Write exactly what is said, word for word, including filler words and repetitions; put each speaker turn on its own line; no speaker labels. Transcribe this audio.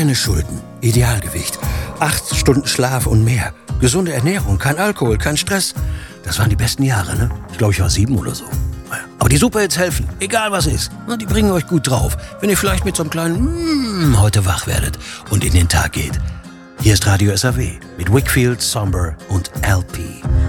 Keine Schulden, Idealgewicht, acht Stunden Schlaf und mehr. Gesunde Ernährung, kein Alkohol, kein Stress. Das waren die besten Jahre, ne? Ich glaube, ich war sieben oder so. Aber die Superhits helfen, egal was ist. Die bringen euch gut drauf, wenn ihr vielleicht mit so einem kleinen mm heute wach werdet und in den Tag geht. Hier ist Radio S A W mit Wickfield, Somber und L P.